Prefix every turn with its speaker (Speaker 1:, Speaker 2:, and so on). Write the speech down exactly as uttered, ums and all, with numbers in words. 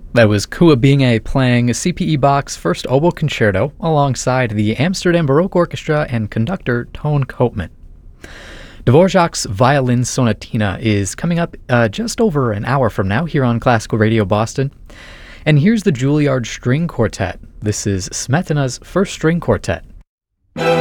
Speaker 1: That was Kua Binge playing C P E Bach's First Oboe Concerto alongside the Amsterdam Baroque Orchestra and conductor Toon Koopman. Dvorak's Violin Sonatina is coming up uh, just over an hour from now here on Classical Radio Boston. And here's the Juilliard String Quartet. This is Smetana's First String Quartet.